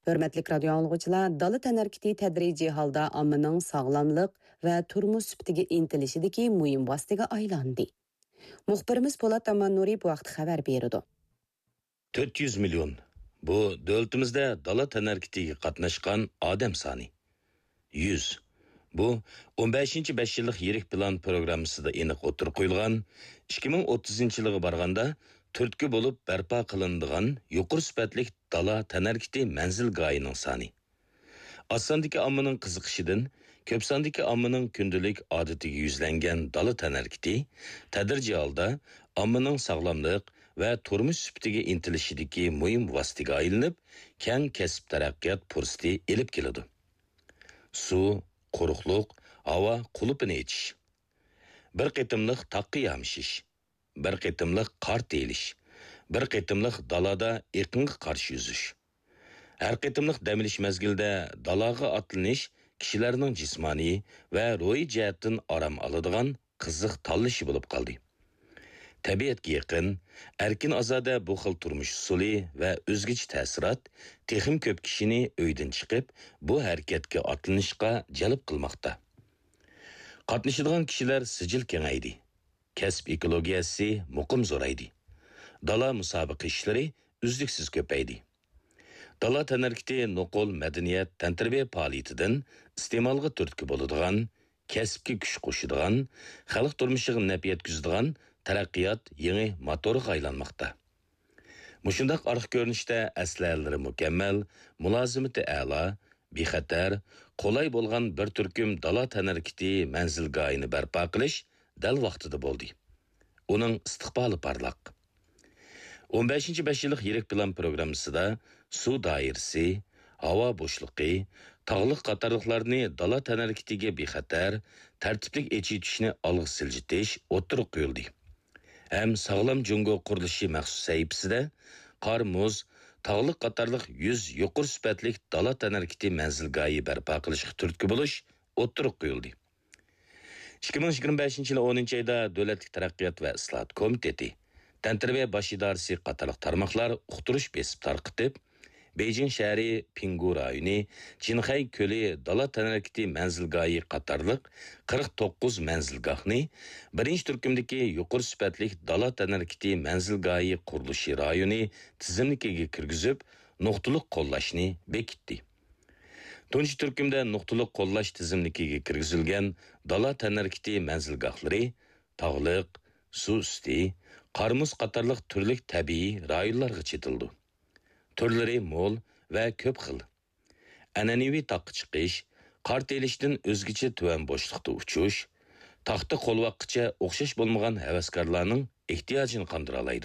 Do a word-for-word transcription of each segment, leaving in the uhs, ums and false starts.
Hörmətli radio anlıqçılar, dala tənərkiti tədrici halda amının sağlamlıq və turmuş sübtiga intilishidagi muhim vositaga aylandi. Muxbirimiz Polat Aman Nuri bu vaqt xabar berdi. to'rt yuz million. Bu davlatimizda dala tənərkitiga qatnashgan odam soni. yuz. Bu o'n beshinchi besh yillik yirik plan programmasida aniq o'tirib qo'yilgan ikki ming o'ttizinchi yilga borganda turtki bo'lib barpo qilinadigan yuqori sifatli dala tənərkiti manzilgohining soni. Osondagi ommaning qiziqishidan ko'p sondagi ommaning kundalik odatiga yuzlangan dala tənərkiti tadrijiy holda ommaning sog'lomlik va turmush sifatiga intilishidagi muhim vositaga aylanib, keng kasb taraqqiyot fursati elib keladi. Suv, quruqliq, havo qulupini ichish, bir qitimliq taqqa yamishish, bir qitimliq qor telish, bir qitimliq dalada iqinga qarshi yuzish. Har qitimliq dam olish mezgilida dalaga atlanish kishilarning jismoniy va ruhiy jihatdan orom oladigan qiziq tanlashi bo'lib qoldi. Tabiatga yaqin, erkin ozoda bu xil turmush usuli va o'zgacha ta'sirot texim ko'p kishini uydan chiqib, bu harakatga atlanishga jalb qilmoqda. Qatnashadigan kishilar sijil kengaydi. Kasb ekologiyasi muqim zo'raydi. Dala musobaqa ishlari uzluksiz ko'paydi. Dala tənərkiti nuqul madaniyat tantarbiya faoliyatidan iste'molga turtki bo'ladigan, kasbga kuch qo'shadigan, xalq turmushiga naf yetkazadigan taraqqiyot yangi motoriga aylanmoqda. Mushundaq arq ko'rinishda aslalari mukammal, mulozimati a'lo, bexatar, qulay bo'lgan bir turkum dala tənərkiti manzilgohini barpo qilish dal vaqtida bo'ldi. Uning istiqboli parlaq. o'n beshinchi besh yillik yirik plan programmasida suv doirasi, havo bo'shliqi, tog'liq qatorliqlarni dala tənərkitiga bexatar, tartiblik echitishni olg'a siljitish o'tirib qo'yildi. Hem sağlam jungo qurilishi maxsus sayfisida qor, muz, tog'liq qatorliq yuz yuqori sifatli dala tənərkiti manzilgohi barpo qilishga turtki bo'lish o'tirib qo'yildi. ikki ming yigirma beshinchi yil o'ninchi oyda Davlatlik taraqqiyot va islohot komiteti tantarbiya bosh idorasi qatorliq tarmoqlar uqtirish besib tarqitib, Beijing shahri Pingu rayoni, Jinxay ko'li dala tənərkiti manzilgohi qatorliq qirq to'qqiz manzilgohni birinchi turkumdagi yuqori sifatli dala tənərkiti manzilgohi qurilishi rayoni tizimligiga kirgizib, nuqtaliq qo'llashni bekitdi. Tunji turkumda nuqtaliq qo'llash tizimligiga kirgizilgan dala tənərkiti manzilgohlari tog'liq, suv usti, qarmuz qatorliq turli tabiiy rayonlarga chetildi. Turlari mo'l va ko'p xil. An'anaviy taqqa chiqish, qor telishdan o'zgacha tuvan bo'shliqda uchish, taxta qo'lvoqqicha o'xshash bo'lmagan havaskorlarning ehtiyojini qondira oladi.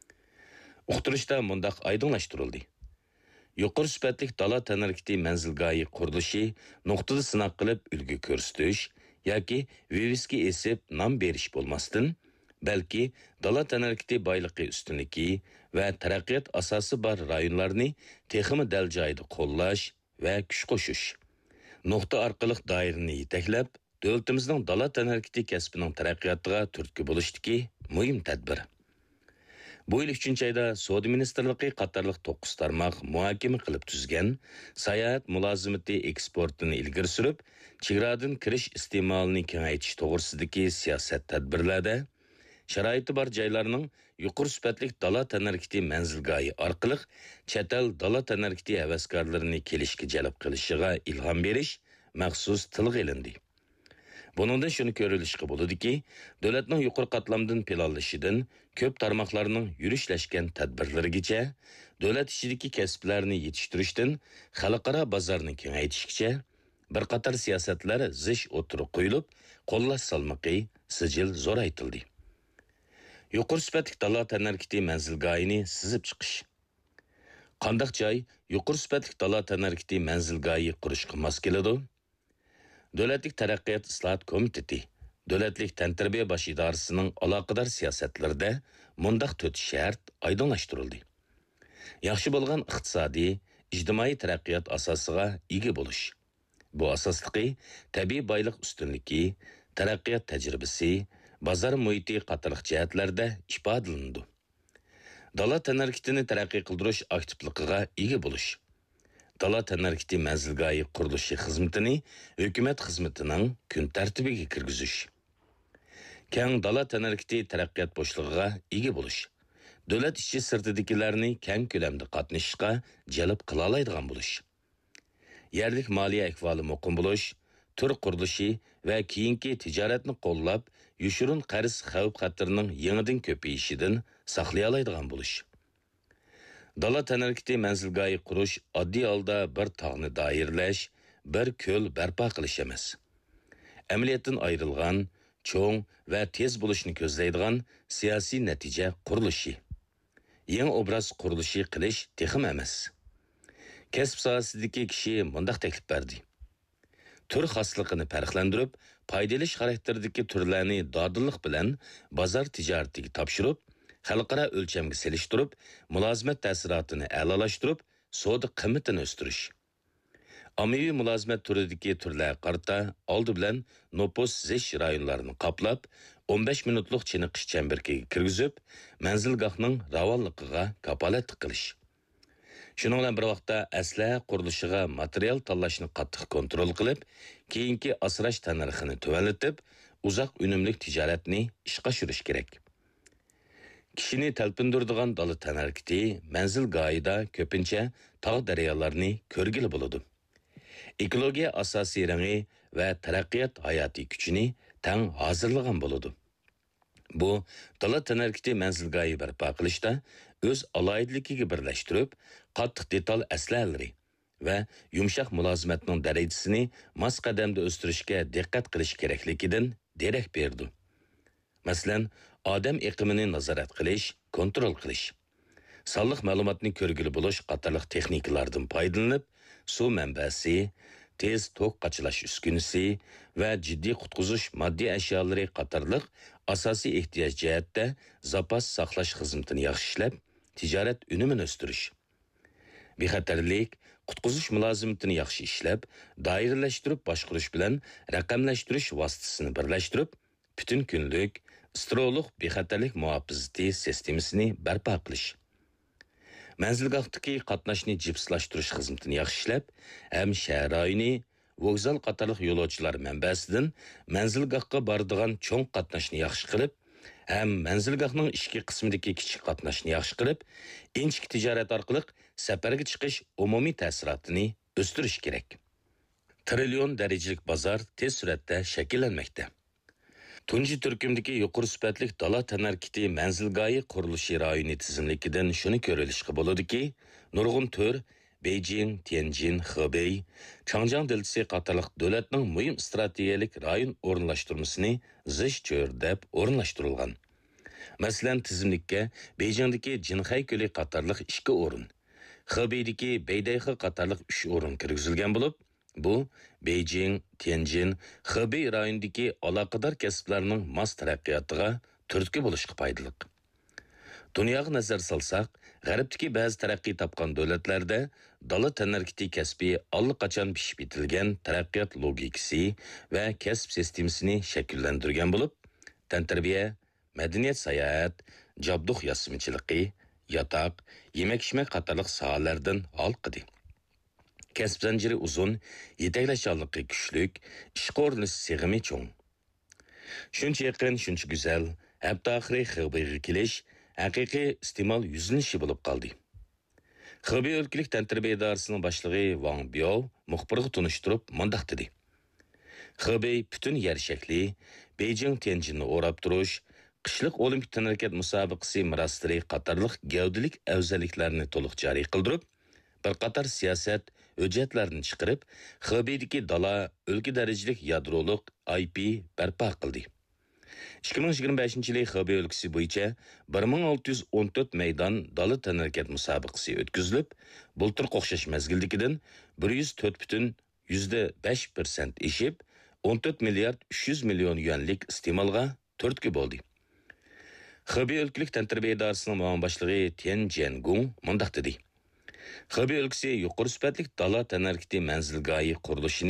Uqtirishda mundaq oydinlashtirildi. Yuqori sifatli dala tənərkiti manzilgohi qurilishi nuqtada sinab qilib ulgu ko'rsatish yoki vivizga esib nom berish bo'lmasdan, balki dala tənərkiti boyligi ustunligi va taraqqiyot asosi bor rayonlarni texmi dal joyida qo'llash va kuch qo'shish. Nuqta orqali doirani yetaklab, davlatimizning dala tənərkiti kasbining taraqqiyotiga turtki bo'lishdagi muhim tadbir. Bu yil uchinchi oyda Savdo ministrligi qatorliq to'qqiz tarmoq muhokama qilib tuzgan sayohat mulozimati eksportini ilgari surib, chegaradan kirish iste'molini kengaytirish to'g'risidagi siyosat tadbirlarda sharoiti bor joylarning yuqori sifatli dala tənərkiti manzilgohi orqali chet el dala tənərkiti havaskorlarini kelishga jalb qilishiga ilhom berish maxsus tilga ilindi. Buningdan shuni ko'rilishga bo'ladiki, davlatning yuqori qatlamdan planlashidan ko'p tarmoqlarning yurishlashgan tadbirlarigacha, davlat ichidagi kasblarni yetishtirishdan xalqaro bozorni kengaytirishgacha bir qator siyosatlar zish o'tirib qo'yilib, qo'llash salmoqi sijil zo'raytildi. Yuqori sifatli dala tənərkiti manzilgohini sizib chiqish. Qandaq joy yuqori sifatli dala tənərkiti manzilgohi qurishga mos keladi? Davlatlik taraqqiyot islohot komiteti, Davlatlik tantarbiya bosh idorasining aloqador siyosatlarida mundaq to'rt shart oydinlashtirildi. Yaxshi bo'lgan iqtisodiy, ijtimoiy taraqqiyot asosiga ega bo'lish. Bu asosligi tabiiy boylik ustunligi, taraqqiyot tajribasi, bozor muhiti qatorliq jihatlarda ifodalanadi. Dala tənərkitini taraqqiy qildirish aktivligiga ega bo'lish. Dala tənərkiti mənzilgayi quruluşu xizmətini hökumət xizmətinin gün tərtibiga kirgizish. Keng dala tənərkiti taraqqiyot boşluğuna ega bo'lish. Davlat ichi sirtidagilarni keng ko'lamda qatnashishga jalb qila oladigan bo'lish. Yerlik moliya ahvoli muqim bo'lish, tur qurilishi va keyingi tijoratni qo'llab, yushurun qarz xavf-xatarning yangidan ko'payishidan saqlay oladigan bo'lish. Dala tənərkiti mənzilgayi qurish oddiy holda bir tog'ni doirlash, bir ko'l barpo qilish emas. Amaliyotdan ayrilgan, cho'ng va tez bo'lishni ko'zlaydigan siyosiy natija qurilishi. Yangi obraz qurilishi qilish texim emas. Kasb sohasidagi kishi mundaq taklif berdi. Tur xosligini farqlantirib, foydalish xarakteridagi turlarni dodillik bilan bozor tijoratiga topshirib, xalqaro o'lchamga selishtirib, mulozimat ta'sirotini a'lolashtirib, savdo qiymatini o'stirish. Ommaviy mulozimat turidagi turlar qarta oldi bilan nopos zish rayonlarini qoplab, o'n besh minutlik chiniqish chamberkiga kirgizib, manzilgohning ravonligiga kapolat qilish. Shuning bilan bir vaqtda asla qurilishiga material tanlashni qattiq kontrol qilib, keyingi asrash tanarxini tuvanlatib, uzoq unumlik tijoratni ishga tushirish kerak. Kishini talpindirdigan dala tənərkiti manzilgohida ko'pincha tog' daryolarni ko'rgili bo'ladi. Ekologiya asosiy rangi va taraqqiyot hayotiy kuchini tang hozirlagan bo'ladi. Bu dala tənərkiti manzilgohi barpo qilishda o'z aloyidligiga birlashtirib, qattiq detal aslalari va yumshoq mulozimatning darajasini mos qadamda o'stirishga diqqat qilish kerakligidan derak berdi. Masalan, odam iqimini nazorat qilish, kontrol qilish, sonliq ma'lumotni ko'rgili bo'lish qatorliq texnikalardan foydalanib, suv manbasi, tez tok qachilash uskunasi va jiddiy qutqizish moddiy ashyolari qatorliq asosiy ehtiyoj jihatda zapas saqlash xizmatini yaxshi ishlab, tijorat unumini o'stirish. Bexatarlik, qutqizish mulozimatini yaxshi ishlab, doiralashtirib boshqarish bilan raqamlashtirish vositasini birlashtirib, butun kunlik Stroluk bexatarlik muhofazati sistemasini barpo qilish. Manzilgohdagi qatnashni jipslashtirish xizmatini yaxshi ishlab, ham shahar rayoni, vokzal qatorliq yo'lovchilar manbasidan manzilgohga boradigan cho'ng qatnashni yaxshi qilib, ham manzilgohning ichki qismidagi kichik qatnashni yaxshi qilib, inchki tijorat orqali safarga chiqish umumiy ta'sirotini o'stirish kerak. Trillion darajalik bozor tez suratda shakllanmoqda. Tunji turkumdagi yuqori sifatli dala tənərkiti manzilgohi qurilishi rayoni tizimligidan shuni ko'rilishga bo'ladiki, nurg'un tur Beijing, Tianjin, Hebei, Changjiang deltasi qatorliq davlatning muhim strategiyalik rayon o'rinlashtirmasini zish cho'rdab o'rinlashtirilgan. Masalan, tizimlikka Beijingdagi Jinxay ko'li qatorliq ikki o'rin, Hebeidagi Beidayxi qatorliq uch o'rin kirgizilgan bo'lib, bu Beijing, Tianjin, Hebei rayonidagi aloqador kasblarning mos taraqqiyotiga turtki bo'lishga foydali. Dunyoga nazar solsak, g'arbdagi ba'zi taraqqiy topgan davlatlarda dala tənərkiti kasbi allaqachon pishib yetilgan taraqqiyot logikasi va kasb sistemasini shakllantirgan bo'lib, tantarbiya, madaniyat sayohat, jabduq yasmichiligi, yotoq, yemak-ichmak qatorliq sohalardan olqidi. Kasb zanjiri uzun, yetaklashchanligi kuchlik, ishga o'rinish sig'imi cho'ng. Shuncha yaqin, shuncha go'zal, hatto oxiri Xebeiga kelish haqiqiy iste'mol yuzlanishi bo'lib qoldi. Xebei o'lkalik tantarbiya idorasining boshlig'i Wang Biao muxbirga tunishtirib mundaq dedi. Xebei butun yer shakli, Beijing Tianjinni o'rab turish, qishliq olimpik tənərkət musobaqasi mirostlari qatorliq gavdalik afzalliklarni to'liq joriy qildirib, bir qator siyosat hujjatlarini chiqarib, Xebeidagi dala o'lka darajalik yadroliq I P barpo qildi. ikki ming yigirma beshinchi yil Xebei o'lkasi bo'yicha bir ming olti yuz o'n to'rt maydon dala tənərkət musobaqasi o'tkazilib, bultir o'xshash mazgildikidan bir yuz to'rt butun besh persent eshib, o'n to'rt milliard uch yuz million yuanlik iste'molga turtki bo'ldi. Xebei o'lkalik tantarbiya idorasining muavin boshlig'i Tian Jiangung mundaq dedi. Xebei o'lkasi yuqori sifatli dala tənərkiti manzilgohi qurilishini